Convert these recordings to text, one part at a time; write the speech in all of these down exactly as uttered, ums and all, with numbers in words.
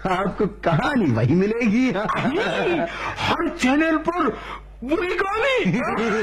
आपको कहानी वही मिलेगी। हर चैनल पर वही कहानी।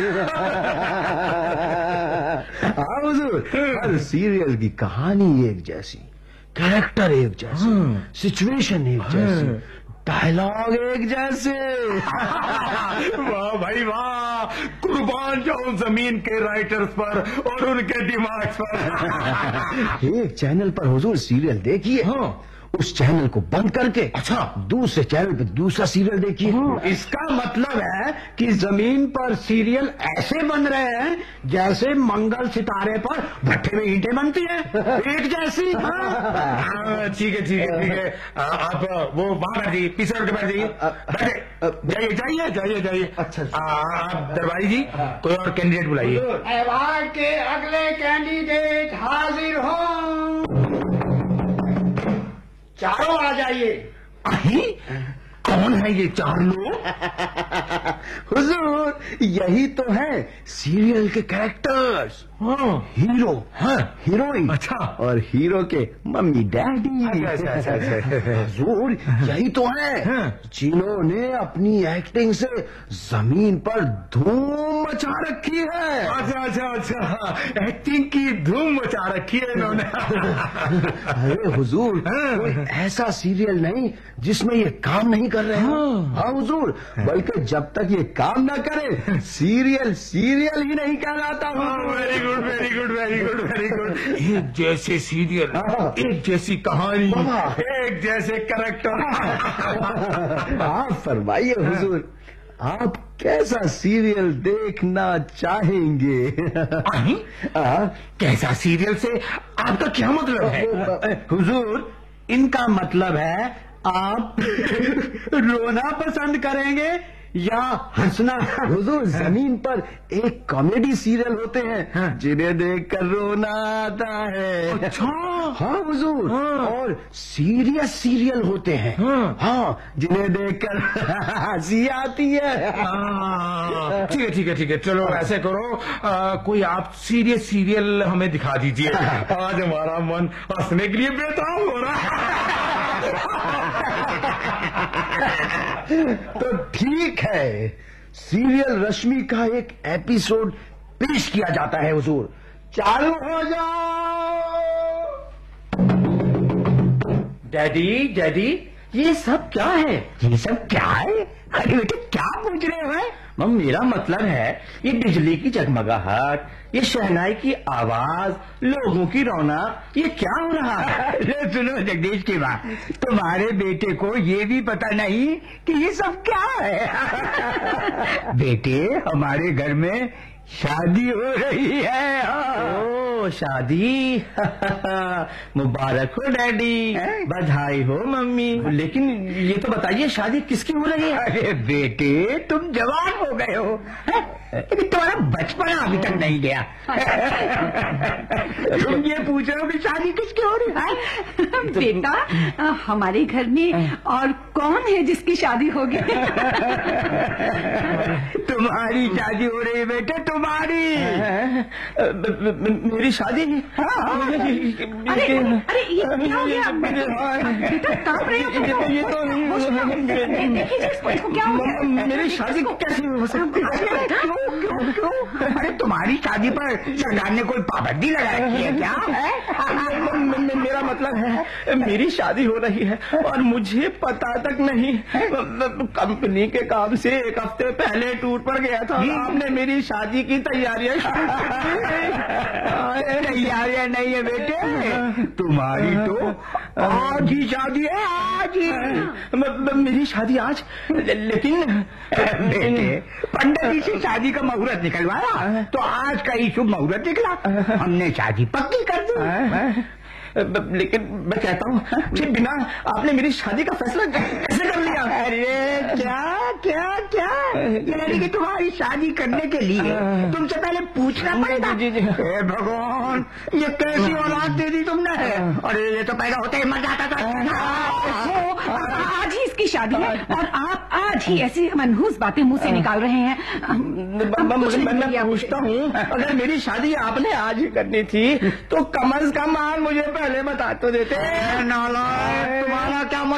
हाँ हुजूर, हर सीरियल की कहानी एक जैसी, कैरेक्टर एक जैसे, सिचुएशन एक जैसी, डायलॉग एक जैसे। वाह भाई वाह, कुर्बान जाऊं जमीन के राइटर्स पर और उनके दिमाग पर। एक चैनल पर हुजूर सीरियल देखिए, हाँ, उस चैनल को बंद करके अच्छा दूसरे चैनल पे दूसरा सीरियल देखिए। हाँ। इसका मतलब है कि जमीन पर सीरियल ऐसे बन रहे हैं जैसे मंगल सितारे पर भट्टे में ईंटें बनती हैं, एक जैसी। हाँ ठीक है ठीक है ठीक है, आप वो वहां बैठ जाइए, पीछे के बैठ जाइए, जाइए जाइए जाइए जाइए। अच्छा आप दरबारी जी कोई और कैंडिडेट बुलाइए। अवार्ड के अगले कैंडिडेट हाजिर हो, चारों आ जाइए। कौन है ये चार लोग? हुजूर, यही तो है सीरियल के कैरेक्टर्स। हाँ, हीरो, हाँ, हीरोइन, अच्छा, और हीरो के मम्मी डैडी। अच्छा अच्छा अच्छा। हुजूर, यही तो है, हाँ, जिन्होंने अपनी एक्टिंग से जमीन पर धूम मचा रखी है। अच्छा अच्छा अच्छा, एक्टिंग की धूम मचा रखी है इन्होंने। अरे हुजूर, कोई ऐसा सीरियल नहीं जिसमें ये काम नहीं कर रहे हैं। हाँ हुजूर, बल्कि जब तक ये काम ना करे सीरियल सीरियल ही नहीं कहलाता। Very good very good very good very good. एक जैसे सीरियल, एक जैसी कहानी, एक जैसे कैरेक्टर। आप फरमाइए हुजूर, आप कैसा सीरियल देखना चाहेंगे? कैसा सीरियल से आपका क्या मतलब है? हुजूर, इनका मतलब है आप रोना पसंद करेंगे या हंसना? हुजूर, जमीन पर एक कॉमेडी सीरियल होते हैं, हाँ, जिन्हें देखकर रोना आता है। अच्छा। हाँ हुजूर, हाँ, और सीरियस सीरियल होते हैं, हाँ, हाँ, जिन्हें देखकर हंसी आती है। ठीक है ठीक है ठीक है, चलो ऐसे करो, आ, कोई आप सीरियस सीरियल हमें दिखा दीजिए। आज हमारा मन हंसने के लिए बेताब हो रहा है। तो ठीक है, सीरियल रश्मि का एक एपिसोड पेश किया जाता है हुजूर। चालू हो जाओ। डैडी डैडी, ये सब क्या है? ये सब क्या है? अरे बेटे, क्या पूछ रहे हो? मम, मेरा मतलब है ये बिजली की जगमगाहट, ये शहनाई की आवाज, लोगों की रौनक, ये क्या हो रहा है? अरे सुनो जगदीश की बात, तुम्हारे बेटे को ये भी पता नहीं कि ये सब क्या है। बेटे, हमारे घर में शादी हो रही है। ओ शादी। मुबारक हो डैडी, बधाई हो मम्मी। लेकिन ये तो बताइए, शादी किसकी हो रही है? अरे बेटे, तुम जवान हो गए हो, लेकिन तुम्हारा बचपन अभी तक नहीं गया। तुम ये पूछ रहे हो कि शादी किसकी हो रही है? बेटा, हमारे घर में और कौन है जिसकी शादी होगी? तुम्हारी शादी हो रही है बेटे, तुम्हारी। मेरी शादी? अरे अरे ये क्या हो गया? बेटा कांप रहे हो? ये तो नहीं, क्या हो गया? मेरी शादी कैसे हो सकती है? क्यों क्यों क्यों? अरे तुम्हारी शादी पर सरकार ने कोई पाबंदी लगा रखी है क्या? मेरा मतलब है मेरी शादी हो रही है और मुझे पता तक नहीं। कंपनी के काम से एक हफ्ते पहले टूर पर गया था, आपने मेरी शादी की तैयारियां शुरू तैयारियां नहीं है बेटे, तुम्हारी तो आज ही शादी है, आज ही। मेरी शादी आज? लेकिन बेटे, पंडित जी से शादी का मुहूर्त निकलवाया तो आज का ही शुभ मुहूर्त निकला, हमने शादी पक्की कर दी। लेकिन मैं कहता हूँ कि बिना आपने मेरी शादी का फैसला कैसे कर लिया? अरे क्या क्या क्या, यानी कि तुम्हारी शादी करने के लिए तुमसे पहले पूछना पड़ेगा। हे भगवान, ये कैसी औलाद दे दी तुमने? अरे ये तो पैदा होते ही मर जाता था। आज ही इसकी शादी है और आप आज ही ऐसी मनहूस बातें मुंह से निकाल रहे हैं। मैं पूछता हूँ, अगर मेरी शादी आपने आज ही करनी थी तो कम अज कम आप मुझे पहले बता तो देते। नालायक, तुम्हारा क्या